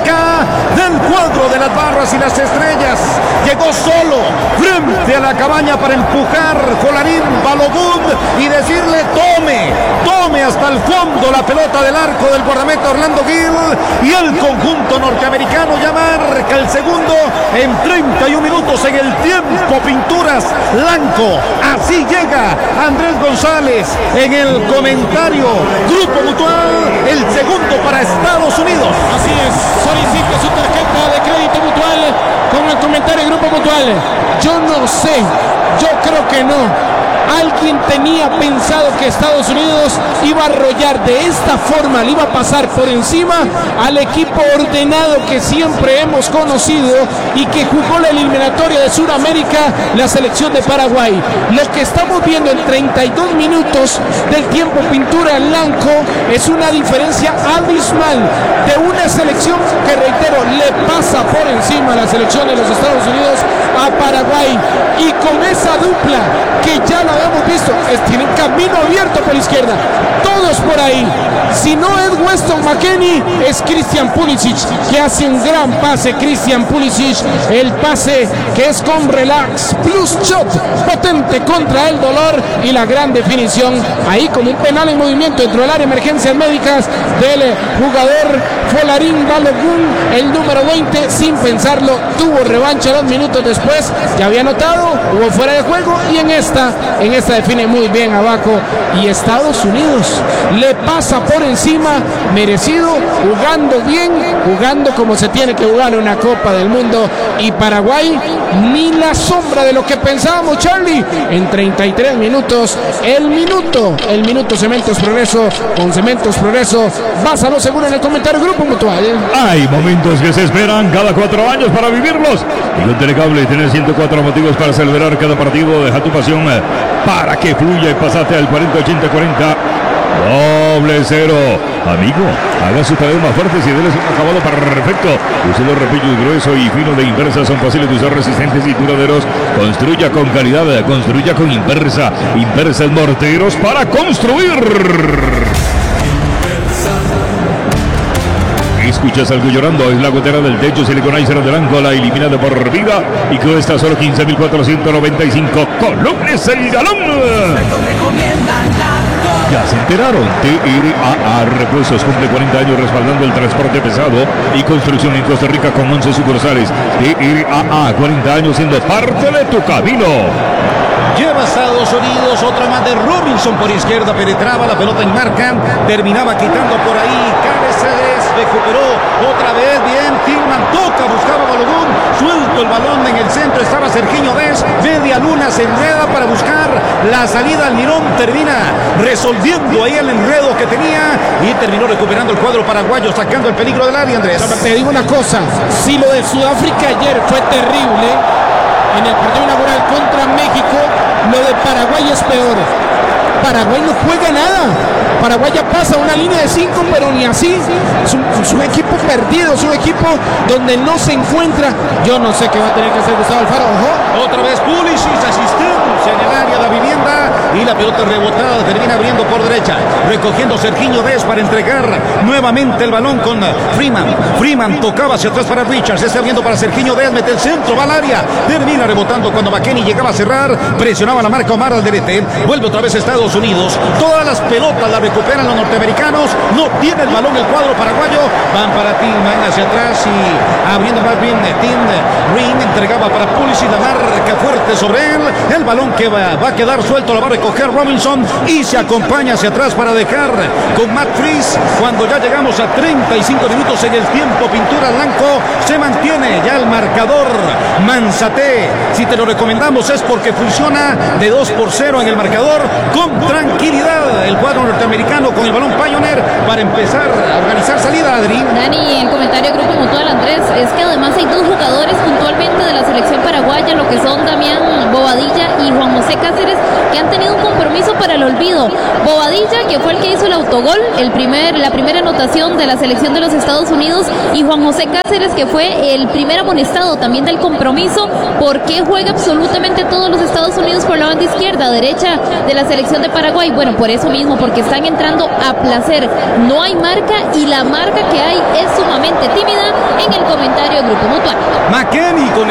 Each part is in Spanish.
marca del cuadro de las barras y las estrellas. Llegó solo frente a la cabaña para empujar Folarín Balogun y decirle tome hasta el fondo la pelota del arco del guardameta Orlando Gil, y el conjunto norteamericano ya marca el segundo en 31 minutos en el tiempo. Pinturas Lanco. Así llega Andrés González en el comentario. Grupo Mutual, el segundo para Estados Unidos. Así es, solicita su tarjeta de crédito Mutual con el comentario Grupo Mutual. Yo no sé, yo creo que no. Alguien tenía pensado que Estados Unidos iba a arrollar de esta forma, le iba a pasar por encima al equipo ordenado que siempre hemos conocido y que jugó la eliminatoria de Sudamérica, la selección de Paraguay. Lo que estamos viendo en 32 minutos del tiempo Pintura Blanco es una diferencia abismal de una selección que, reitero, le pasa por encima a la selección de los Estados Unidos a Paraguay, y con esa dupla que ya la habíamos visto, tienen camino abierto por la izquierda, todos por ahí. Si no es Weston McKennie, es Christian Pulisic, que hace un gran pase. Christian Pulisic, el pase que es con relax plus shot potente contra el dolor, y la gran definición ahí como un penal en movimiento dentro del área de emergencias médicas del jugador Folarín Balogun, el número 20. Sin pensarlo, tuvo revancha 2 minutos después, ya había anotado, hubo fuera de juego, y en esta define muy bien abajo, y Estados Unidos le pasa por encima, merecido, jugando bien, jugando como se tiene que jugar en una Copa del Mundo. Y Paraguay, ni la sombra de lo que pensábamos, Charlie, en 33 minutos, el minuto Cementos Progreso, con Cementos Progreso, vas a lo seguro en el comentario Grupo Mutual. Hay momentos que se esperan cada 4 años para vivirlos, y con Telecable tienes 104 motivos para celebrar cada partido. Deja tu pasión para que fluya y pasate al 40-80-40 $0. Amigo, haga su tarea más fuerte y déles un acabado perfecto. Use los repellos grueso y fino de Inversa, son fáciles de usar, resistentes y duraderos. Construya con calidad, construya con Inversa. Inversa es morteros para construir. Escuchas algo llorando, es la gotera del techo Siliconizer de Blanco, la eliminada por vida y cuesta solo 15.495 colones el galón. Ya se enteraron, TRAA Repuestos cumple 40 años respaldando el transporte pesado y construcción en Costa Rica con 11 sucursales. TRAA, 40 años siendo parte de tu camino. Lleva Estados Unidos, otra más de Robinson por izquierda, penetraba la pelota en marca, terminaba quitando por ahí, Cáceres recuperó otra vez, bien, Tillman toca, buscaba Balogun, suelto el balón en el centro, estaba Sergiño Dez, media luna se enreda para buscar la salida al Mirón, termina resolviendo ahí el enredo que tenía y terminó recuperando el cuadro paraguayo, sacando el peligro del área, Andrés. Te digo una cosa, si lo de Sudáfrica ayer fue terrible en el partido inaugural contra México, lo de Paraguay es peor. Paraguay no juega nada. Paraguay ya pasa una línea de 5, pero ni así. Es un equipo perdido, es un equipo donde no se encuentra. Yo no sé qué va a tener que hacer Gustavo Alfaro. Ojo. Otra vez Pulisic, asistencia en el área de la vivienda, y la pelota rebotada termina abriendo por derecha, recogiendo Sergiño Dez para entregar nuevamente el balón con Freeman. Freeman tocaba hacia atrás para Richards, se está abriendo para Sergiño Dez, mete el centro, va al área, termina rebotando cuando McKennie llegaba a cerrar, presionaba la marca Omar Alderete, vuelve otra vez Estados Unidos, todas las pelotas las recuperan los norteamericanos, no tiene el balón el cuadro paraguayo, van para Tillman hacia atrás y abriendo más bien Tim Green, entregaba para Pulisic, la marca fuerte sobre él, el balón que va a quedar suelto, la va a recoger Robinson y se acompaña hacia atrás para dejar con Matt Fries. Cuando ya llegamos a 35 minutos en el tiempo, Pintura Blanco, se mantiene ya el marcador. Manzate, si te lo recomendamos es porque funciona de 2-0 en el marcador con tranquilidad. El cuadro norteamericano con el balón Pioneer para empezar a organizar salida, Adri. Dani, en comentario Grupo Mutual, Andrés, es que además hay dos jugadores puntualmente de la selección paraguaya, lo que son Damián Bobadilla y Juan José Cáceres, que han tenido un compromiso para el olvido. Bobadilla, que fue el que hizo el autogol, la primera anotación de la selección de los Estados Unidos, y Juan José Cáceres, que fue el primer amonestado también del compromiso, porque juega absolutamente todos los Estados Unidos por la banda izquierda, derecha de la selección de Paraguay. Bueno, por eso mismo, porque están entrando a placer. No hay marca y la marca que hay es sumamente tímida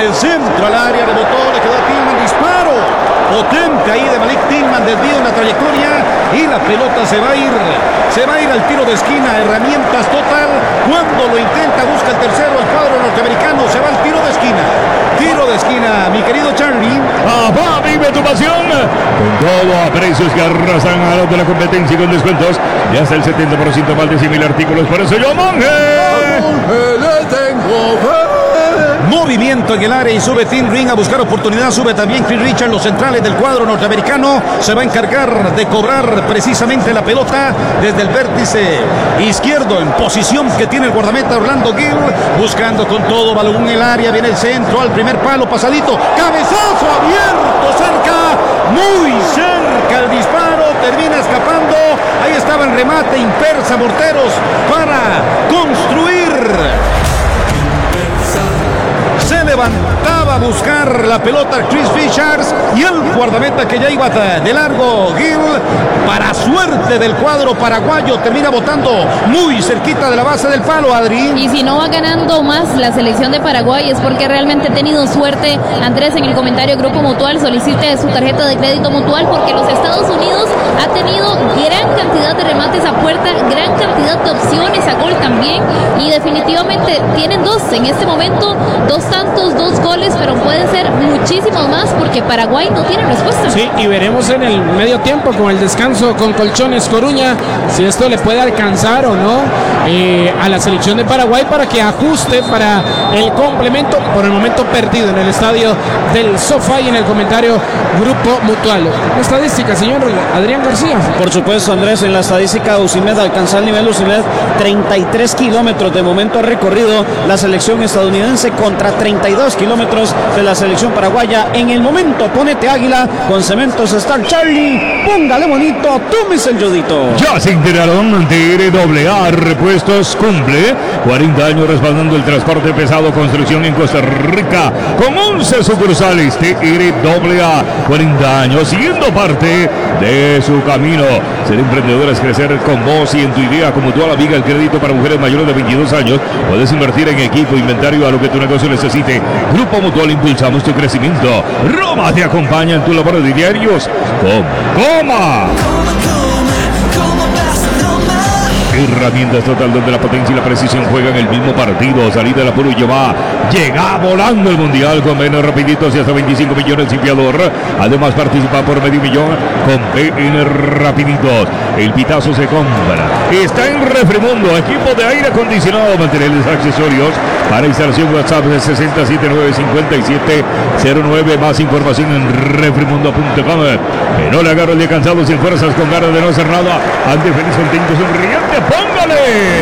el centro al área, rebotó, le quedó a Tillman, disparo potente ahí de Malik Tillman, desvío en la trayectoria y la pelota se va a ir al tiro de esquina, herramientas total, cuando lo intenta, busca el tercero, el cuadro norteamericano, se va al tiro de esquina, mi querido Charlie. ¡Papá, vive tu pasión! Con todo a precios que arrasan a los de la competencia y con descuentos de hasta el 70% más de 100.000 artículos, por eso yo, Monje. Le tengo fe. Movimiento en el área y sube Tim Ring a buscar oportunidad, sube también Chris Richard, los centrales del cuadro norteamericano, se va a encargar de cobrar precisamente la pelota desde el vértice izquierdo en posición que tiene el guardameta Orlando Gill, buscando con todo, balón en el área, viene el centro al primer palo, pasadito, cabezazo abierto, cerca, muy cerca el disparo, termina escapando, ahí estaba el remate, Impersa Morteros para construir. Se levantaba a buscar la pelota Chris Richards y el guardameta que ya iba de largo, Gill, para suerte del cuadro paraguayo, termina botando muy cerquita de la base del palo, Adri. Y si no va ganando más la selección de Paraguay es porque realmente ha tenido suerte. Andrés, en el comentario Grupo Mutual, solicite su tarjeta de crédito Mutual porque los Estados Unidos ha tenido gran cantidad de remates a puerta, gran cantidad de opciones a gol también, y definitivamente tienen dos en este momento, dos tantos, dos goles, pero pueden ser muchísimos más porque Paraguay no tiene respuesta. Sí, y veremos en el medio tiempo con el descanso con Colchones Coruña si esto le puede alcanzar o no a la selección de Paraguay para que ajuste para el complemento, por el momento perdido en el estadio del Sofá. Y en el comentario Grupo Mutual, la estadística, señor Adrián García. Por supuesto, Andrés, en la estadística Usimed alcanza el nivel Usimed, 33 kilómetros de momento ha recorrido la selección estadounidense contra 32 kilómetros de la selección paraguaya. En el momento, ponete águila con Cementos Star Charlie, póngale bonito, tómese el yodito. Ya se enteraron, TRAA Repuestos cumple 40 años respaldando el transporte pesado, construcción en Costa Rica, con 11 sucursales. TRAA, 40 años siendo parte de su camino. Ser emprendedor es crecer con vos y en tu idea. Como Mutual Amiga, el crédito para mujeres mayores de 22 años. Puedes invertir en equipo, inventario, a lo que tu negocio necesite. Grupo Mutual, impulsamos tu crecimiento. Roma te acompaña en tu labor de diarios. ¡Coma! Herramientas total, donde la potencia y la precisión juegan el mismo partido. Salida del apuro y llega volando el mundial con menos rapiditos y hasta 25 millones limpiador. Además participa por medio millón con PN Rapiditos. El pitazo se compra. Está en Refrimundo, equipo de aire acondicionado, materiales, accesorios para instalación. WhatsApp de 60795709. Más información en refrimundo.com. Que no le agarre el día cansado, sin fuerzas, con ganas de no hacer nada. Ante feliz, contento, sonriente. ¡Póngale!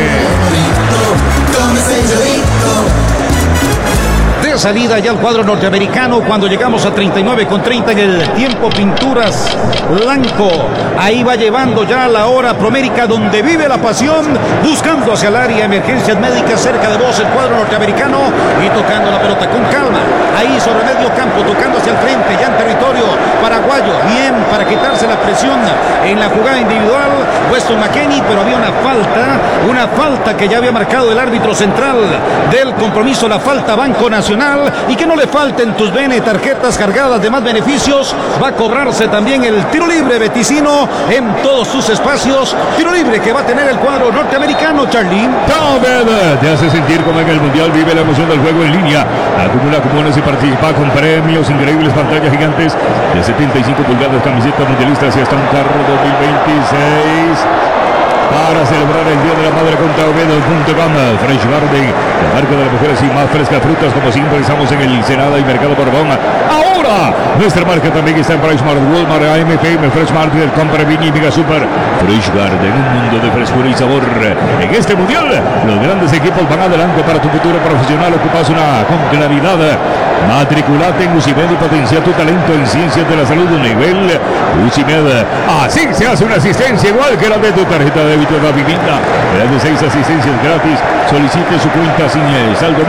De salida ya el cuadro norteamericano cuando llegamos a 39:30 en el tiempo. Pinturas Blanco ahí va llevando ya la hora promérica donde vive la pasión, buscando hacia el área, emergencias médicas cerca de vos el cuadro norteamericano y tocando la pelota con calma ahí sobre medio campo, tocando hacia el frente ya en territorio paraguayo, bien para quitarse la presión en la jugada individual Weston McKennie, pero había una falta que ya había marcado el árbitro central del compromiso, la falta Banco Nacional. Y que no le falten tus tarjetas cargadas de más beneficios. Va a cobrarse también el tiro libre beticino en todos sus espacios. Tiro libre que va a tener el cuadro norteamericano, Charlie. Taubed te hace sentir como en el mundial. Vive la emoción del juego en línea. Acumula cupones y participa con premios increíbles, pantallas gigantes de 75 pulgadas, camisetas mundialistas y hasta un carro 2026. Para celebrar el Día de la Madre con Taubed.com. Fresh Garden, la marca de las mujeres y más frescas frutas, como siempre estamos en el Senada y Mercado Borbón. Ahora, nuestra marca también está en Price Mart, Walmart, AMP, Fresh Market, Compra Viña y Mega Super. Fresh Garden, un mundo de frescura y sabor. En este mundial, los grandes equipos van adelante para tu futuro profesional. Ocupas una con claridad. Matriculate en UCIMED y potencia tu talento en ciencias de la salud de nivel UCIMED. Así se hace una asistencia igual que la de tu tarjeta de débito de la vivienda. Le de 6 asistencias gratis. Solicite su cuenta sin saldo